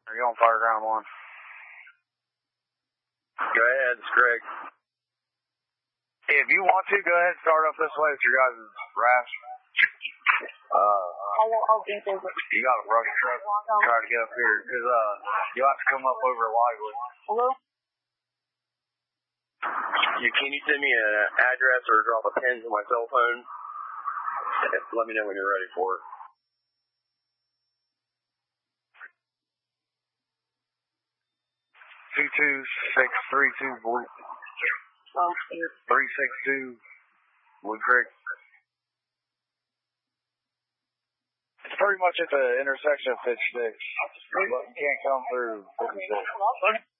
Are you on Fireground 1? Go ahead, it's Greg. Hey, if you want to, go ahead and start up this way with your guys' rafts. You got a brush truck? Try to get up here, because you'll have to come up over Lively. Hello? Can you send me an address or drop a pin to my cell phone? Let me know when you're ready for it. Two 632 Blue. 362 Blue Creek. It's pretty much at the intersection of 56, but you can't come through 56.